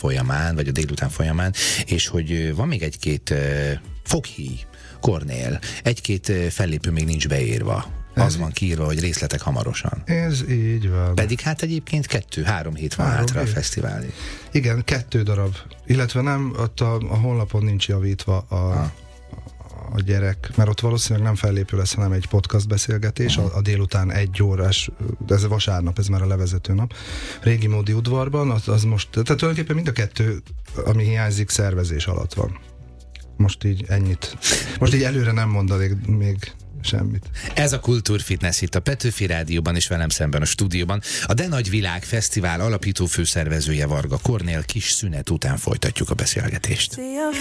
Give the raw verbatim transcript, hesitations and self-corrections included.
folyamán, vagy a délután folyamán, és hogy van még egy-két Foghíj, Kornél, egy-két fellépő még nincs beírva. Az van kiírva, hogy részletek hamarosan. Ez így van. Pedig hát egyébként kettő-három hét van három hátra hét. A fesztiválig. Igen, kettő darab. Illetve nem, ott a, a honlapon nincs javítva a, a gyerek, mert ott valószínűleg nem fellépő lesz, hanem egy podcast beszélgetés, a, a délután egy órás, de ez vasárnap, ez már a levezető nap, Régi Módi udvarban, az, az most, tehát tulajdonképpen mind a kettő, ami hiányzik, szervezés alatt van. Most így ennyit. Most így előre nem mondanék még semmit. Ez a Kultúrfitness itt a Petőfi Rádióban és velem szemben a stúdióban. A De Nagy Világ Fesztivál alapító főszervezője Varga Kornél, kis szünet után folytatjuk a beszélgetést.